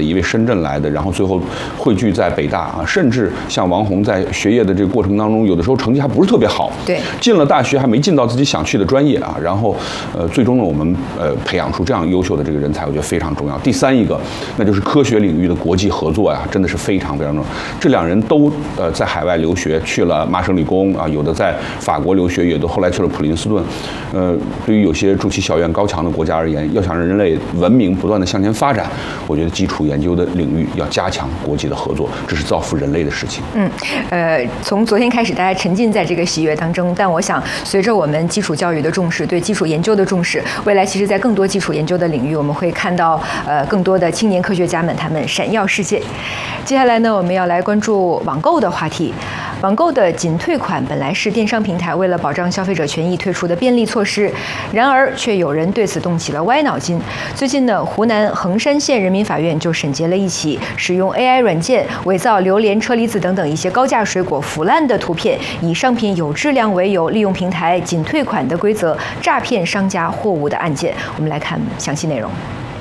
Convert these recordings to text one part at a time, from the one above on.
的，一位深圳来的，然后最后汇聚在北大啊，甚至像王红在学业的这个过程当中，有的时候成绩还不是特别好， 对， 进了大学还没进到自己想去的专业啊，然后最终呢，我们培养出这样优秀的这个人才，我觉得非常重要。第三一个，那就是科学领域的国际合作呀，真的是非常非常重要。这两人都在海外留学，去了麻省理工啊，有的在法国留学，也都后来去了普林斯顿。对于有些筑起小院高墙的国家而言，要想让人类文明不断的向前发展，我觉得基础研究的领域要加强国际的合作，这是造福人类的事情。 从昨天开始，大家沉浸在这个喜悦当中，但我想，随着我们基础教育的重视，对基础研究的重视，未来其实在更多基础研究的领域，我们会看到更多的青年科学家们他们闪耀世界。接下来呢，我们要来关注网购的话题。网购的仅退款本来是电商平台为了保障消费者权益推出的便利措施，然而却有人对此动起了歪脑筋。最近呢，湖南衡山县人民法院就审结了一起使用 AI 软件伪造榴莲、车厘子等等一些高价水果腐烂的图片，以商品有质量为由，利用平台仅退款的规则诈骗商家货物的案件。我们来看详细内容。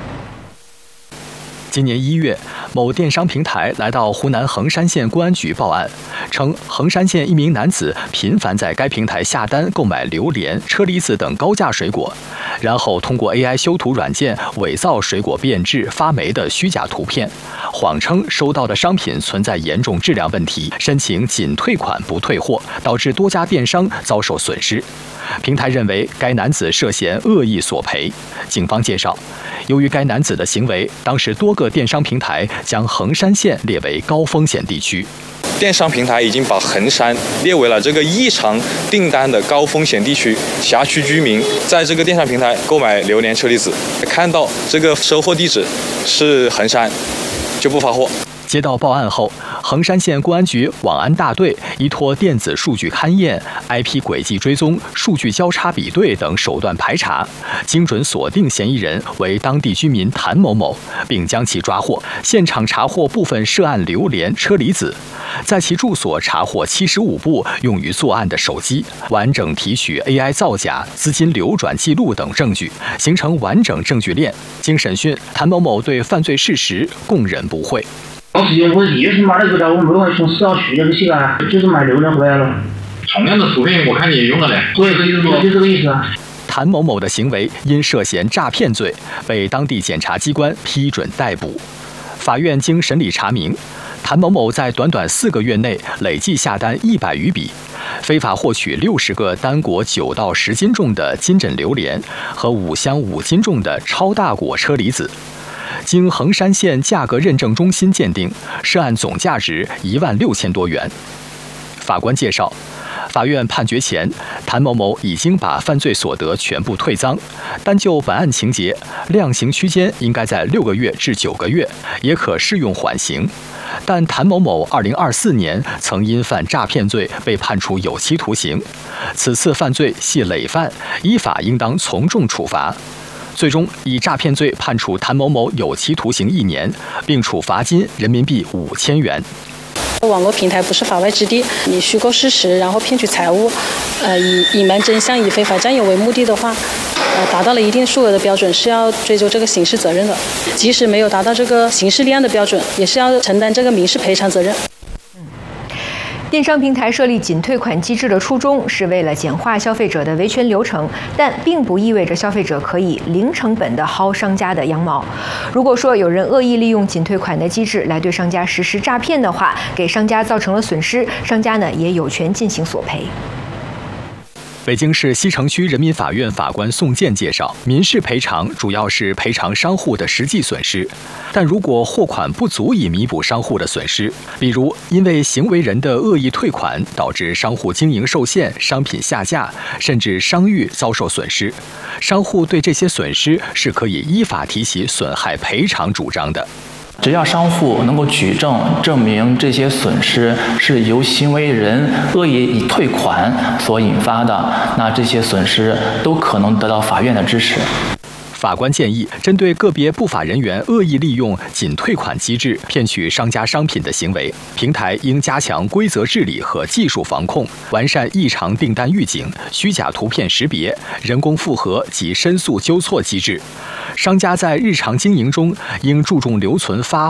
今年1月，某电商平台来到湖南衡山县公安局报案，称衡山县一名男子频繁在该平台下单购买榴莲、车厘子等高价水果，然后通过 AI 修图软件伪造水果变质、发霉的虚假图片，谎称收到的商品存在严重质量问题，申请仅退款不退货，导致多家电商遭受损失。平台认为该男子涉嫌恶意索赔。警方介绍，由于该男子的行为，当时多个电商平台将衡山县列为高风险地区。 电商平台已经把衡山列为了这个异常订单的高风险地区，辖区居民在这个电商平台购买榴莲、车厘子，看到这个收货地址是衡山，就不发货。 接到报案后，衡山县公安局网安大队依托电子数据勘验、IP 轨迹追踪、数据交叉比对等手段排查，精准锁定嫌疑人为当地居民谭某某，并将其抓获。现场查获部分涉案榴莲、车厘子，在其住所查获75部用于作案的手机，完整提取 AI 造假、资金流转记录等证据，形成完整证据链。经审讯，谭某某对犯罪事实供认不讳。 当时我也是买了个的，我没有从市场去那个去啊，就是买榴莲回来了。 同样的图片我看你也用了嘞。 对，就这个意思啊。 谭某某的行为因涉嫌诈骗罪，被当地检察机关批准逮捕。法院经审理查明，谭某某在短短4个月内累计下单100余笔，非法获取60个单果9到10斤重的金枕榴莲和5箱5斤重的超大果车厘子。经衡山县价格认证中心鉴定，涉案总价值16000多元。法官介绍，法院判决前，谭某某已经把犯罪所得全部退赃，但就本案情节，量刑区间应该在6个月至9个月，也可适用缓刑。但谭某某2024年曾因犯诈骗罪被判处有期徒刑，此次犯罪系累犯，依法应当从重处罚。最终以诈骗罪判处谭某某有期徒刑1年，并处罚金人民币5000元。 网络平台不是法外之地，以虚构事实然后骗取财物，以隐瞒真相，以非法占有为目的的话，达到了一定数额的标准是要追究这个刑事责任的，即使没有达到这个刑事立案的标准，也是要承担这个民事赔偿责任。 电商平台设立仅退款机制的初衷是为了简化消费者的维权流程，但并不意味着消费者可以零成本地薅商家的羊毛。如果说有人恶意利用仅退款的机制来对商家实施诈骗的话，给商家造成了损失，商家呢也有权进行索赔。 北京市西城区人民法院法官宋健介绍，民事赔偿主要是赔偿商户的实际损失，但如果货款不足以弥补商户的损失，比如因为行为人的恶意退款导致商户经营受限、商品下架，甚至商誉遭受损失，商户对这些损失是可以依法提起损害赔偿主张的。 只要商户能够举证明这些损失是由行为人恶意以退款所引发的，那这些损失都可能得到法院的支持。 法官建议，针对个别不法人员恶意利用仅退款机制骗取商家商品的行为，平台应加强规则治理和技术防控，完善异常订单预警、虚假图片识别、人工复核及申诉纠错机制。商家在日常经营中应注重留存发